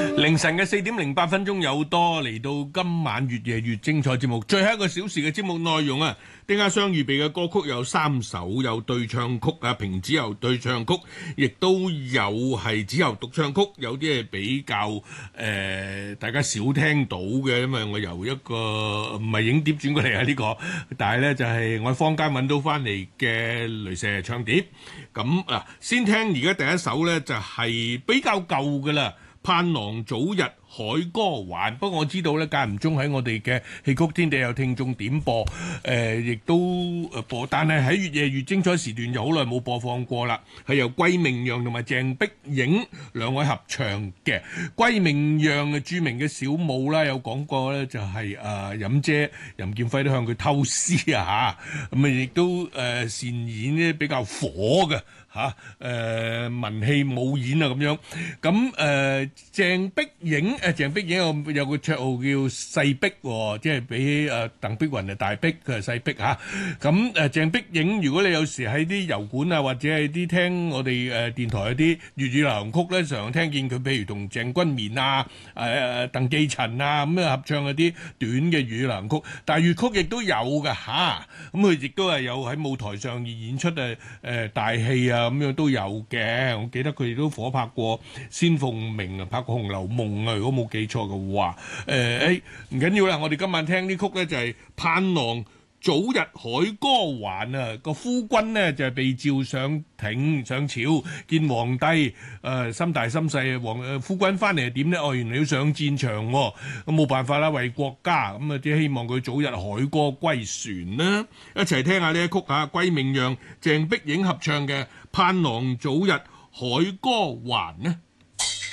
凌晨嘅4:08有多，嚟到今晚越夜越精彩節目，最後一個小時嘅節目內容啊，丁家雙預備嘅歌曲有3首，有對唱曲啊，平子由對唱曲，亦都有係子由獨唱曲，有啲係比較大家少聽到嘅，因為我由一個唔係影碟轉過嚟啊呢個，但係咧就係我喺坊間揾到翻嚟嘅雷射唱碟。咁啊，先聽而家第一首咧就係比較舊嘅啦。盼郎早日海歌還，不過我知道咧間唔中喺我哋嘅戲曲天地有聽眾點播，亦都播，但係喺越夜越精彩時段就好耐冇播放過啦。係由季明陽同埋鄭碧影兩位合唱嘅。季明陽著名嘅小舞啦，有講過咧就係飲姐任劍輝都向佢偷師啊嚇，咁亦都擅演呢比較火嘅。文戲武演啊咁樣，咁鄭碧影有個綽號叫細碧喎，即係比鄧碧雲係大碧，佢係細碧嚇。咁鄭碧影，如果你有時喺啲油管啊，或者係啲聽我哋電台嗰啲粵語流行曲咧，常聽見佢，譬如同鄭君綿啊、鄧寄塵啊咁合唱嗰啲短嘅粵語流行曲，但係粵曲亦都有㗎嚇。咁佢亦都係有喺舞台上演出大戲啊。咁樣都有嘅，我記得佢哋都火拍過仙鳳鳴啊，拍過《紅樓夢》啊，如果冇記錯嘅話，唔緊要啦，我哋今晚聽啲曲咧就係盼郎早日海歌還啊，個夫君呢就係被召上庭上朝見皇帝，心大心細，夫君翻嚟係點呢？原來要上戰場喎，咁冇辦法啦，為國家咁啊，啲希望佢早日海歌歸船啦，一齊聽下呢一曲嚇，季明陽、鄭碧影合唱嘅《盼郎早日海歌還》呢。